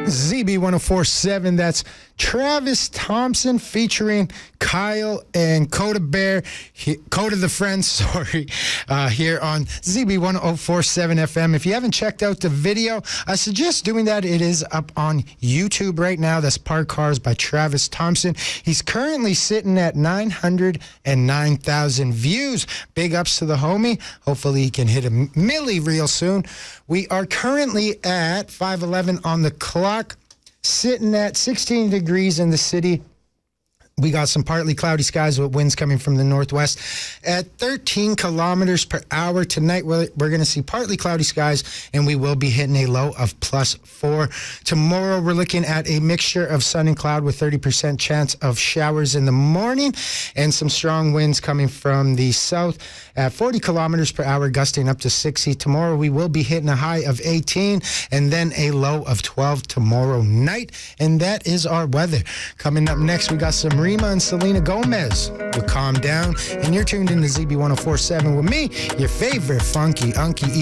ZB1047. That's Travis Thompson featuring Kyle and Coda Bear, Coda the Friend, here on ZB1047 FM. If you haven't checked out the video, I suggest doing that. It is up on YouTube right now. That's Parked Cars by Travis Thompson. He's currently sitting at 909,000 views. Big ups to the homie. Hopefully he can hit a milli real soon. We are currently at 5:11 on the clock, sitting at 16 degrees in the city. We got some partly cloudy skies with winds coming from the northwest at 13 kilometers per hour. Tonight, we're going to see partly cloudy skies, and we will be hitting a low of +4. Tomorrow, we're looking at a mixture of sun and cloud with 30% chance of showers in the morning and some strong winds coming from the south at 40 kilometers per hour, gusting up to 60. Tomorrow, we will be hitting a high of 18 and then a low of 12 tomorrow night. And that is our weather. Coming up next, we got some Rima and Selena Gomez with Calm Down. And you're tuned in to ZB1047 with me, your favorite funky unky